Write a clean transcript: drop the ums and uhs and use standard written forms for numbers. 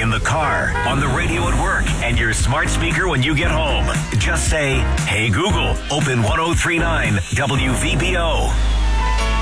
in the car, on the radio at work, and your smart speaker when you get home. Just say, "Hey Google, open 1039 WVBO."